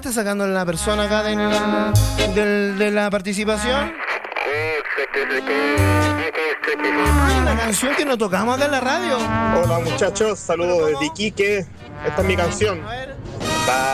está sacando la persona acá de la participación? Ah, la canción que no tocamos acá en la radio. Hola muchachos, saludos desde Iquique. Esta es mi canción. A ver.